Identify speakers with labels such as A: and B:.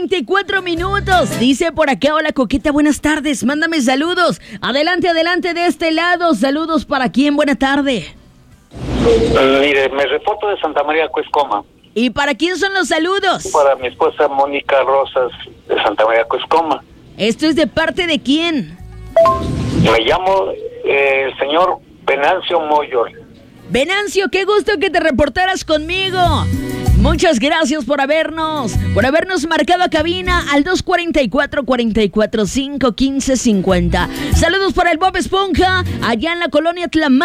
A: 2:24. Dice por acá, hola Coqueta, buenas tardes, mándame saludos. Adelante, adelante de este lado. Saludos para quién, buena tarde.
B: Mire, me reporto de Santa María Cuescoma.
A: ¿Y para quién son los saludos?
B: Para mi esposa Mónica Rosas de Santa María Cuescoma.
A: ¿Esto es de parte de quién?
B: Me llamo el señor Venancio Moyor.
A: Venancio, qué gusto que te reportaras conmigo. Muchas gracias por habernos marcado a cabina al 244-445-1550. Saludos para el Bob Esponja, allá en la colonia Tlamá.